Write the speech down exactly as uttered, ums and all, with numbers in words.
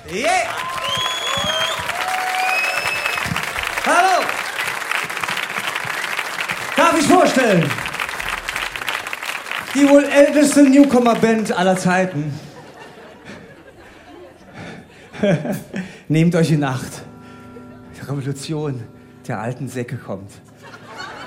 Yeah! Hallo! Darf ich vorstellen? Die wohl älteste Newcomer-Band aller Zeiten. Nehmt euch in Acht. Die Revolution der alten Säcke kommt.